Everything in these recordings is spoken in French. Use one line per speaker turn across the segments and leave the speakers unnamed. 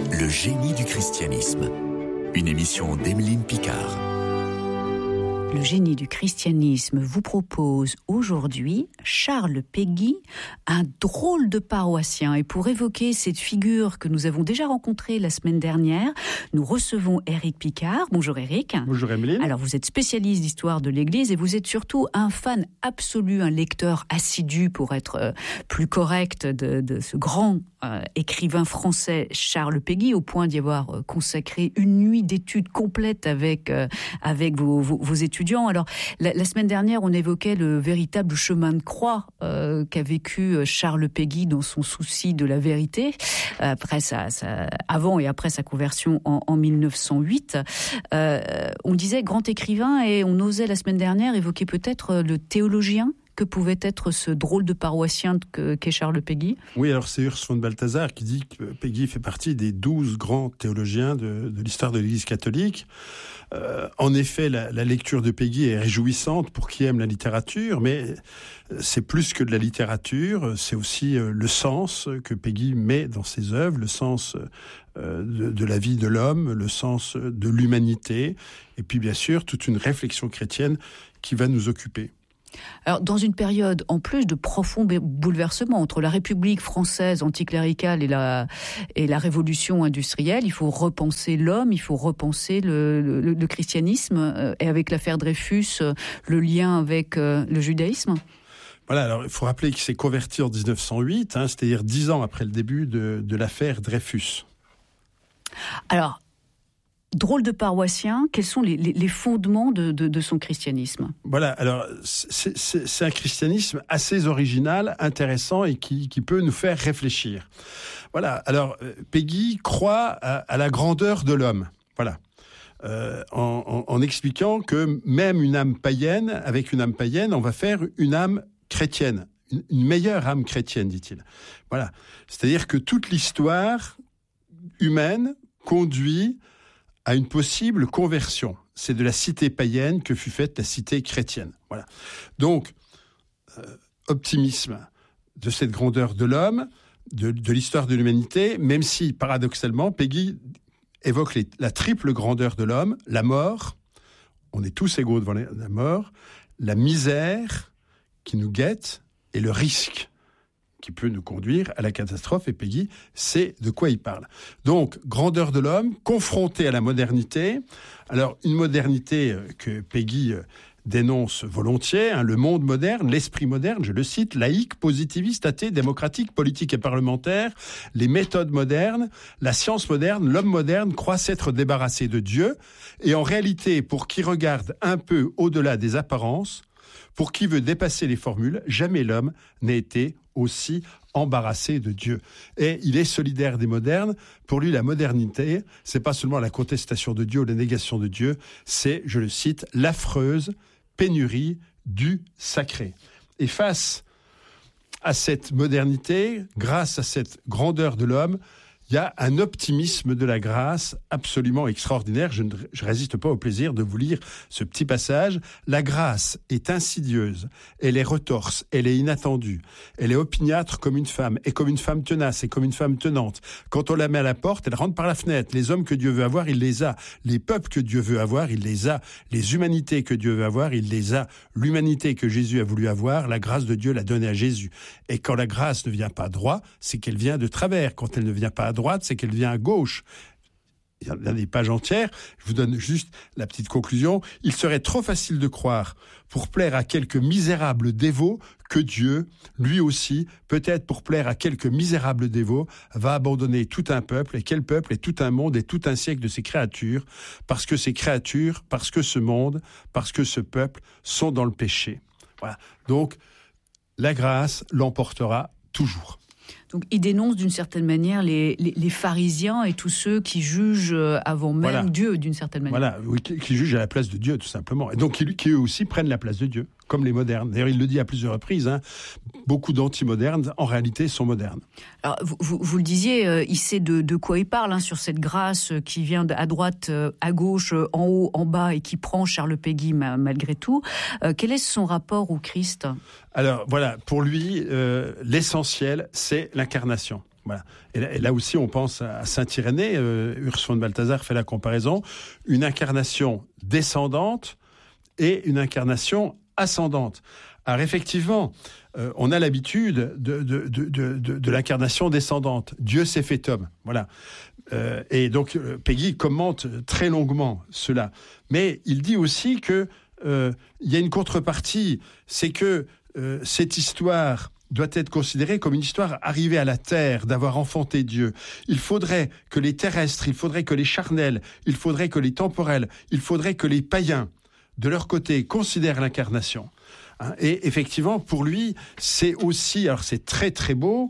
Le génie du christianisme. Une émission d'Emeline Picard.
Le génie du christianisme vous propose aujourd'hui Charles Péguy, un drôle de paroissien. Et pour évoquer cette figure que nous avons déjà rencontrée la semaine dernière, nous recevons Éric Picard. Bonjour Éric.
Bonjour Emeline.
Alors vous êtes spécialiste d'histoire de l'Église et vous êtes surtout un fan absolu, un lecteur assidu pour être plus correct de ce grand écrivain français Charles Péguy, au point d'y avoir consacré une nuit d'études complète avec vos étudiants. Alors, la semaine dernière, on évoquait le véritable chemin de croix qu'a vécu Charles Péguy dans son souci de la vérité, avant et après sa conversion en 1908. On disait grand écrivain et on osait la semaine dernière évoquer peut-être le théologien que pouvait être ce drôle de paroissien qu'est Charles Péguy.
Oui, alors c'est Urs von Balthasar qui dit que Péguy fait partie des 12 grands théologiens de l'histoire de l'Église catholique. En effet, la lecture de Péguy est réjouissante pour qui aime la littérature, mais c'est plus que de la littérature, c'est aussi le sens que Péguy met dans ses œuvres, le sens de la vie de l'homme, le sens de l'humanité, et puis bien sûr toute une réflexion chrétienne qui va nous occuper.
Alors, dans une période, en plus de profonds bouleversements entre la République française anticléricale et la révolution industrielle, il faut repenser l'homme, il faut repenser le christianisme, et avec l'affaire Dreyfus, le lien avec le judaïsme.
Voilà, alors il faut rappeler qu'il s'est converti en 1908, c'est-à-dire 10 ans après le début de l'affaire Dreyfus.
Alors, drôle de paroissien, quels sont les fondements de son christianisme ?
Voilà, alors c'est un christianisme assez original, intéressant et qui peut nous faire réfléchir. Voilà, alors Péguy croit à la grandeur de l'homme, voilà, en expliquant que même une âme païenne, avec une âme païenne, on va faire une âme chrétienne, une meilleure âme chrétienne, dit-il. Voilà, c'est-à-dire que toute l'histoire humaine conduit à une possible conversion. C'est de la cité païenne que fut faite la cité chrétienne. Voilà. Donc, optimisme de cette grandeur de l'homme, de l'histoire de l'humanité, même si, paradoxalement, Péguy évoque la triple grandeur de l'homme, la mort, on est tous égaux devant la mort, la misère qui nous guette et le risque qui peut nous conduire à la catastrophe, et Péguy, c'est de quoi il parle. Donc, grandeur de l'homme, confronté à la modernité. Alors, une modernité que Péguy dénonce volontiers, le monde moderne, l'esprit moderne, je le cite, laïque, positiviste, athée, démocratique, politique et parlementaire, les méthodes modernes, la science moderne, l'homme moderne croit s'être débarrassé de Dieu, et en réalité, pour qui regarde un peu au-delà des apparences, pour qui veut dépasser les formules, jamais l'homme n'a été aussi embarrassé de Dieu. Et il est solidaire des modernes. Pour lui, la modernité, c'est pas seulement la contestation de Dieu ou la négation de Dieu, c'est, je le cite, l'affreuse pénurie du sacré. Et face à cette modernité, grâce à cette grandeur de l'homme, il y a un optimisme de la grâce absolument extraordinaire. Je résiste pas au plaisir de vous lire ce petit passage. La grâce est insidieuse, elle est retorse, elle est inattendue, elle est opiniâtre comme une femme, et comme une femme tenace, et comme une femme tenante. Quand on la met à la porte, elle rentre par la fenêtre. Les hommes que Dieu veut avoir, il les a. Les peuples que Dieu veut avoir, il les a. Les humanités que Dieu veut avoir, il les a. L'humanité que Jésus a voulu avoir, la grâce de Dieu l'a donnée à Jésus. Et quand la grâce ne vient pas droit, c'est qu'elle vient de travers. Quand elle ne vient pas à droite, c'est qu'elle vient à gauche. Il y a des pages entières. Je vous donne juste la petite conclusion. Il serait trop facile de croire, pour plaire à quelques misérables dévots, que Dieu, lui aussi, peut-être pour plaire à quelques misérables dévots, va abandonner tout un peuple. Et quel peuple? Et tout un monde et tout un siècle de ses créatures. Parce que ces créatures, parce que ce monde, parce que ce peuple sont dans le péché. Voilà. Donc, la grâce l'emportera toujours.
Donc, il dénonce d'une certaine manière les pharisiens et tous ceux qui jugent avant même Dieu, d'une certaine manière.
Voilà, oui, qui jugent à la place de Dieu, tout simplement. Et donc, qui eux aussi prennent la place de Dieu, comme les modernes. D'ailleurs, il le dit à plusieurs reprises, beaucoup d'anti-modernes, en réalité, sont modernes.
Alors, vous le disiez, il sait de quoi il parle, sur cette grâce qui vient à droite, à gauche, en haut, en bas, et qui prend Charles Péguy malgré tout. Quel est son rapport au Christ ?
Alors, voilà, pour lui, l'essentiel, c'est l'incarnation. Voilà. Et là aussi, on pense à saint Irénée. Urs von Balthasar fait la comparaison. Une incarnation descendante et une incarnation ascendante. Alors effectivement, on a l'habitude de l'incarnation descendante. Dieu s'est fait homme. Voilà. Et donc, Péguy commente très longuement cela. Mais il dit aussi qu'il y a une contrepartie. C'est que cette histoire doit être considérée comme une histoire arrivée à la terre, d'avoir enfanté Dieu. Il faudrait que les terrestres, il faudrait que les charnels, il faudrait que les temporels, il faudrait que les païens, de leur côté, considèrent l'incarnation. Et effectivement, pour lui, c'est aussi, alors c'est très très beau,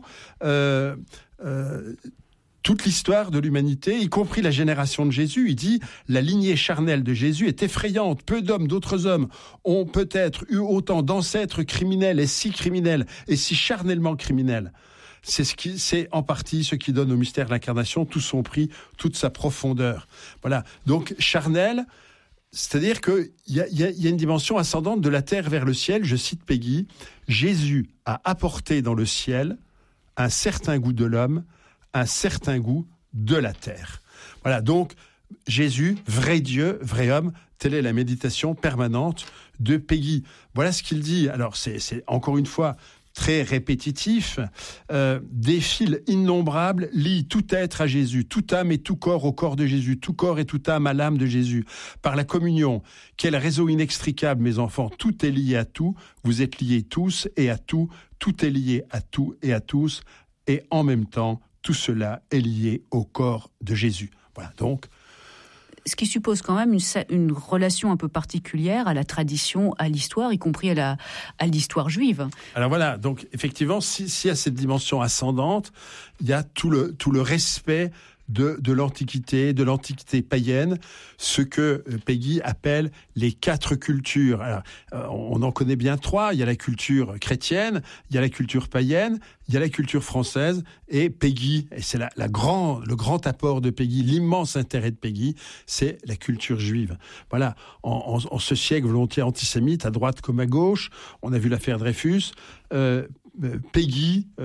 toute l'histoire de l'humanité, y compris la génération de Jésus. Il dit, la lignée charnelle de Jésus est effrayante. Peu d'hommes, d'autres hommes ont peut-être eu autant d'ancêtres criminels et si charnellement criminels. C'est en partie ce qui donne au mystère de l'incarnation tout son prix, toute sa profondeur. Voilà. Donc, charnel, c'est-à-dire qu'il y a une dimension ascendante de la terre vers le ciel. Je cite Péguy, Jésus a apporté dans le ciel un certain goût de l'homme, un certain goût de la terre. Voilà, donc Jésus, vrai Dieu, vrai homme, telle est la méditation permanente de Péguy. Voilà ce qu'il dit. Alors c'est encore une fois très répétitif. Des fils innombrables lient tout être à Jésus, toute âme et tout corps au corps de Jésus, tout corps et toute âme à l'âme de Jésus. Par la communion, quel réseau inextricable, mes enfants, tout est lié à tout, vous êtes liés tous et à tout, tout est lié à tout et à tous, et en même temps, tout cela est lié au corps de Jésus. Voilà, donc.
Ce qui suppose quand même une relation un peu particulière à la tradition, à l'histoire, y compris à l'histoire juive.
Alors voilà, donc effectivement, s'il y a cette dimension ascendante, il y a tout le respect de l'Antiquité, de l'Antiquité païenne, ce que Péguy appelle les 4 cultures. Alors, on en connaît bien 3. Il y a la culture chrétienne, il y a la culture païenne, il y a la culture française, et Péguy, et c'est le grand apport de Péguy, l'immense intérêt de Péguy, c'est la culture juive. Voilà, en ce siècle volontiers antisémite, à droite comme à gauche, on a vu l'affaire Dreyfus, Péguy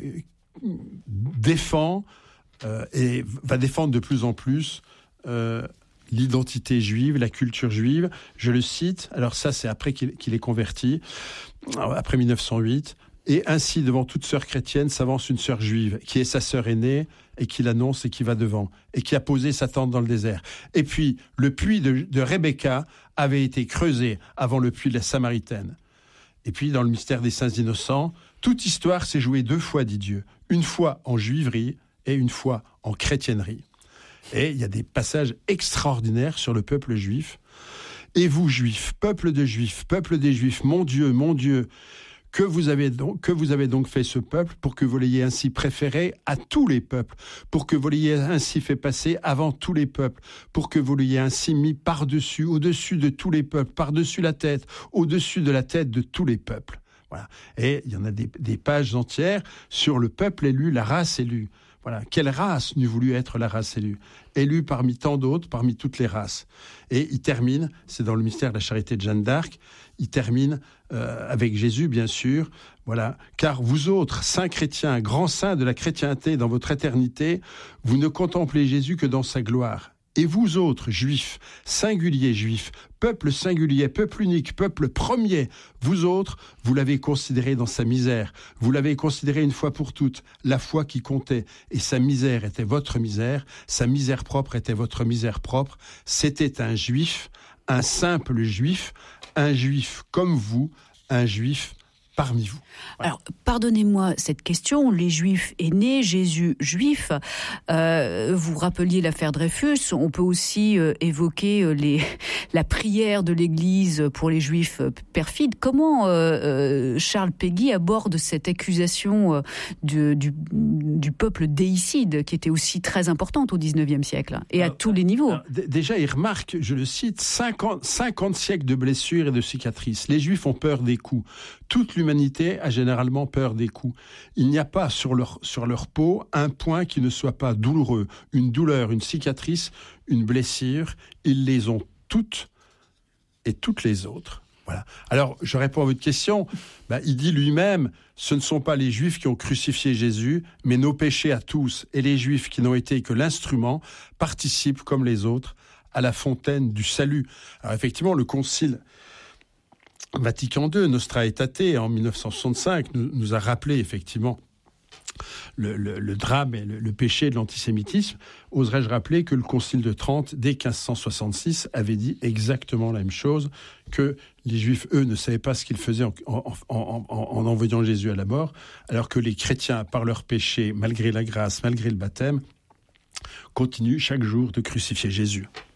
défend et va défendre de plus en plus l'identité juive, la culture juive. Je le cite, alors ça c'est après qu'il est converti, après 1908, et ainsi devant toute sœur chrétienne s'avance une sœur juive, qui est sa sœur aînée, et qui l'annonce et qui va devant, et qui a posé sa tente dans le désert. Et puis, le puits de Rebecca avait été creusé avant le puits de la Samaritaine. Et puis, dans le mystère des saints innocents, toute histoire s'est jouée 2 fois, dit Dieu, une fois en juiverie, et une fois en chrétiennerie. Et il y a des passages extraordinaires sur le peuple juif. Et vous, juifs, peuple des juifs, mon Dieu, que vous avez donc fait ce peuple pour que vous l'ayez ainsi préféré à tous les peuples, pour que vous l'ayez ainsi fait passer avant tous les peuples, pour que vous l'ayez ainsi mis par-dessus, au-dessus de tous les peuples, par-dessus la tête, au-dessus de la tête de tous les peuples. Voilà. Et il y en a des pages entières sur le peuple élu, la race élue. Voilà. Quelle race n'eût voulu être la race élue? Élue parmi tant d'autres, parmi toutes les races. Et il termine, c'est dans le mystère de la charité de Jeanne d'Arc, il termine avec Jésus, bien sûr. Voilà. Car vous autres, saints chrétiens, grands saints de la chrétienté dans votre éternité, vous ne contemplez Jésus que dans sa gloire. Et vous autres, juifs, singuliers juifs, peuple singulier, peuple unique, peuple premier, vous autres, vous l'avez considéré dans sa misère. Vous l'avez considéré une fois pour toutes, la foi qui comptait. Et sa misère était votre misère, sa misère propre était votre misère propre. C'était un juif, un simple juif, un juif comme vous, un juif parmi vous. Voilà.
Alors, pardonnez-moi cette question. Les Juifs aînés, Jésus juif. Vous rappeliez l'affaire Dreyfus. On peut aussi évoquer la prière de l'Église pour les Juifs perfides. Comment Charles Péguy aborde cette accusation du peuple déicide, qui était aussi très importante au XIXe siècle, et à tous les niveaux?
Déjà, il remarque, je le cite, 50 siècles de blessures et de cicatrices. Les Juifs ont peur des coups. Toute l'humanité a généralement peur des coups. Il n'y a pas sur leur peau un point qui ne soit pas douloureux. Une douleur, une cicatrice, une blessure. Ils les ont toutes et toutes les autres. Voilà. Alors, je réponds à votre question. Il dit lui-même, ce ne sont pas les Juifs qui ont crucifié Jésus, mais nos péchés à tous. Et les Juifs qui n'ont été que l'instrument participent, comme les autres, à la fontaine du salut. Alors effectivement, le Concile Vatican II, Nostra Aetate, en 1965, nous a rappelé effectivement le drame et le péché de l'antisémitisme. Oserais-je rappeler que le Concile de Trente, dès 1566, avait dit exactement la même chose, que les Juifs, eux, ne savaient pas ce qu'ils faisaient en envoyant Jésus à la mort, alors que les chrétiens, par leur péché, malgré la grâce, malgré le baptême, continuent chaque jour de crucifier Jésus.